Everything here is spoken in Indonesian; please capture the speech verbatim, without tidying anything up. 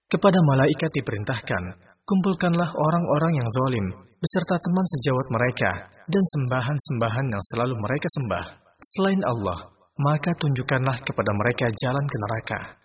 Kepada malaikat diperintahkan, kumpulkanlah orang-orang yang zalim beserta teman sejawat mereka dan sembahan-sembahan yang selalu mereka sembah selain Allah, maka tunjukkanlah kepada mereka jalan ke neraka.